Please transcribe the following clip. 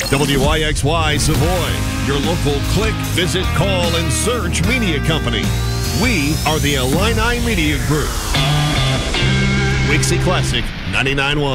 WYXY Savoy, your local click, visit, call, and search media company. We are the Illini Media Group. Wixie Classic 99.1.